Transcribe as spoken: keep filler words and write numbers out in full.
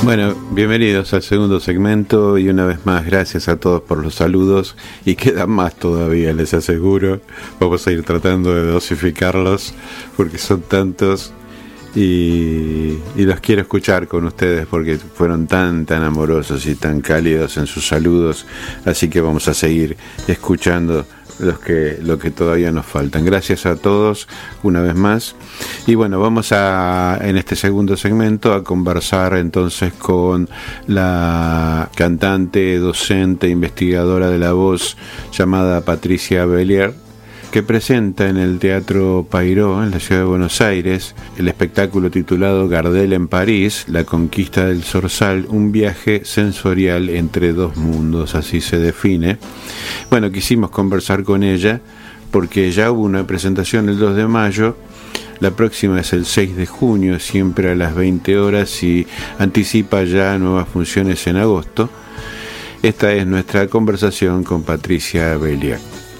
Bueno, bienvenidos al segundo segmento y una vez más gracias a todos por los saludos y quedan más todavía, les aseguro. Vamos a ir tratando de dosificarlos porque son tantos y, y los quiero escuchar con ustedes porque fueron tan, tan amorosos y tan cálidos en sus saludos, así que vamos a seguir escuchando los que lo que todavía nos faltan. Gracias a todos una vez más. Y bueno, vamos a en este segundo segmento a conversar entonces con la cantante, docente, investigadora de la voz llamada Patricia Bellier, que presenta en el Teatro Payró, en la ciudad de Buenos Aires, el espectáculo titulado Gardel en París, la conquista del Zorzal, un viaje sensorial entre dos mundos, así se define. Bueno, quisimos conversar con ella porque ya hubo una presentación el dos de mayo, la próxima es el seis de junio, siempre a las veinte horas, y anticipa ya nuevas funciones en agosto. Esta es nuestra conversación con Patricia Bellier.